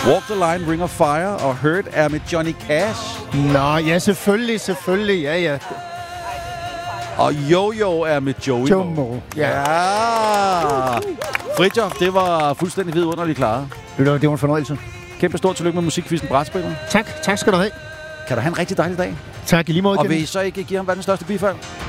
Walk the Line, Ring of Fire og Hurt er med Johnny Cash. Nå, ja, selvfølgelig. Ja. Og Yo-Yo er med Joey Moe. Ja. Fridtjof, det var fuldstændig vidunderligt klaret. Det var en fornøjelse. Kæmpe stort tillykke med musikquizzen Brætspillet. Tak skal du have. Kan du have en rigtig dejlig dag. Tak i lige måde. Og vil I så ikke give ham verdens største bifald?